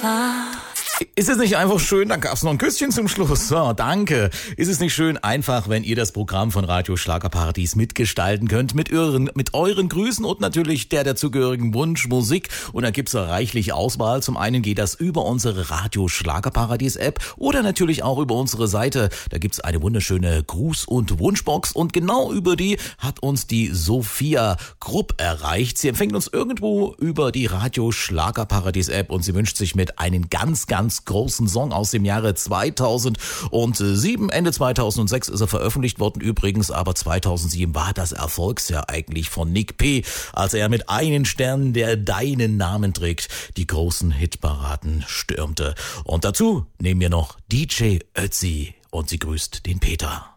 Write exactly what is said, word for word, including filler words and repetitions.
Ist es nicht einfach schön, dann gab's noch ein Küsschen zum Schluss. So, danke. Ist es nicht schön einfach, wenn ihr das Programm von Radio Schlagerparadies mitgestalten könnt, mit euren, mit euren Grüßen und natürlich der dazugehörigen Wunschmusik. Und da gibt's ja reichlich Auswahl. Zum einen geht das über unsere Radio Schlagerparadies App oder natürlich auch über unsere Seite. Da gibt's eine wunderschöne Gruß- und Wunschbox und genau über die hat uns die Sophia Grupp erreicht. Sie empfängt uns irgendwo über die Radio Schlagerparadies App und sie wünscht sich mit einen ganz, ganz großen Song aus dem Jahre zweitausendsieben. Ende zweitausendsechs ist er veröffentlicht worden übrigens, aber zweitausendsieben war das Erfolgsjahr eigentlich von Nick P., als er mit einem Stern, der deinen Namen trägt, die großen Hitparaden stürmte. Und dazu nehmen wir noch D J Ötzi und sie grüßt den Peter.